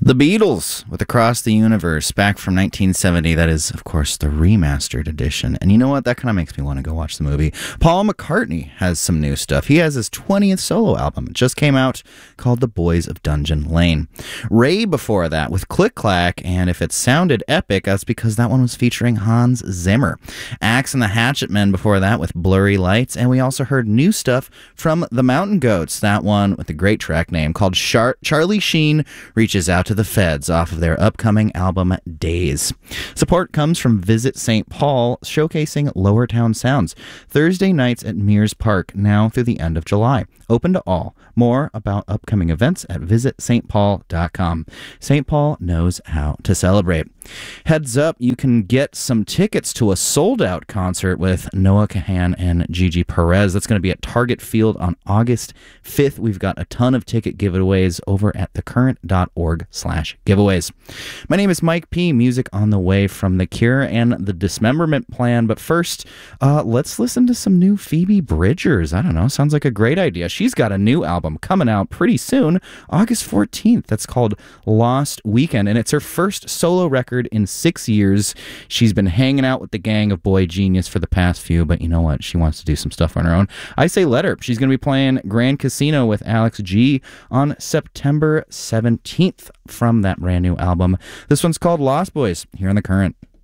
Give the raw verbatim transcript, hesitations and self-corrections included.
The Beatles with Across the Universe, back from nineteen seventy. That is, of course, the remastered edition. And you know what? That kind of makes me want to go watch the movie. Paul McCartney has some new stuff. He has his twentieth solo album. It just came out, called The Boys of Dungeon Lane. Ray before that with Click Clack, and if it sounded epic, that's because that one was featuring Hans Zimmer. Axe and the Hatchet Men before that with Blurry Lights, and we also heard new stuff from the Mountain Goats. That one with a great track name called Char- Charlie Sheen Reaches Out to the Feds off of their upcoming album Days. Support comes from Visit Saint Paul, showcasing Lower Town sounds. Thursday nights at Mears Park, now through the end of July. Open to all. More about upcoming events at visit st paul dot com. Saint Paul knows how to celebrate. Heads up, you can get some tickets to a sold-out concert with Noah Kahan and Gigi Perez. That's going to be at Target Field on August fifth. We've got a ton of ticket giveaways over at the current dot org slash giveaways. My name is Mike P. Music on the way from The Cure and The Dismemberment Plan. But first, uh, let's listen to some new Phoebe Bridgers. I don't know, sounds like a great idea. She's got a new album coming out pretty soon, August fourteenth. That's called Lost Weekend, and it's her first solo record in six years. She's been hanging out with the gang of Boy Genius for the past few, but you know what? She wants to do some stuff on her own. I say let her. She's going to be playing Grand Casino with Alex G on September seventeenth from that brand new album. This one's called Lost Boys, here on The Current.